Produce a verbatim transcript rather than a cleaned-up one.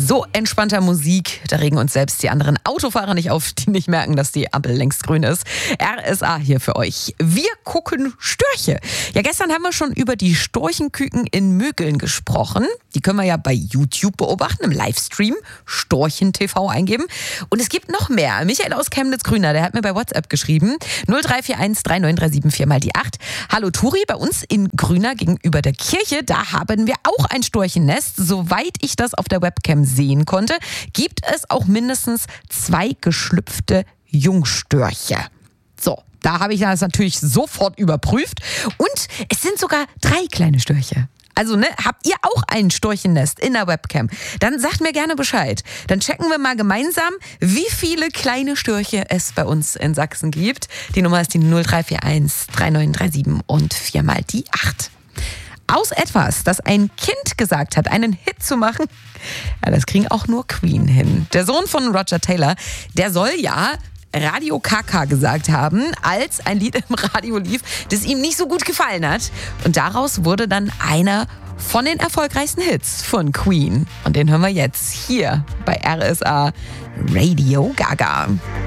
so entspannter Musik, da regen uns selbst die anderen Autofahrer nicht auf, die nicht merken, dass die Ampel längst grün ist. R S A hier für euch. Wir gucken Störche. Ja, gestern haben wir schon über die Storchenküken in Mögeln gesprochen. Die können wir ja bei YouTube beobachten, im Livestream. Storchen T V eingeben. Und es gibt noch mehr. Michael aus Chemnitz-Grüner, der hat mir bei WhatsApp geschrieben. null drei vier eins drei neun drei sieben vier mal die acht. Hallo Turi, bei uns in Grüner gegenüber der Kirche, da haben wir auch ein Storchennest. Soweit ich das auf der Webcam sehen konnte, gibt es auch mindestens zwei geschlüpfte Jungstörche. So, da habe ich das natürlich sofort überprüft. Und es sind sogar drei kleine Störche. Also, ne, habt ihr auch ein Storchennest in der Webcam? Dann sagt mir gerne Bescheid. Dann checken wir mal gemeinsam, wie viele kleine Störche es bei uns in Sachsen gibt. Die Nummer ist die null drei vier eins drei neun drei sieben und vier mal die acht. Aus etwas, das ein Kind gesagt hat, einen Hit zu machen, ja, das kriegen auch nur Queen hin. Der Sohn von Roger Taylor, der soll ja Radio Kaka gesagt haben, als ein Lied im Radio lief, das ihm nicht so gut gefallen hat. Und daraus wurde dann einer von den erfolgreichsten Hits von Queen. Und den hören wir jetzt hier bei R S A Radio Gaga.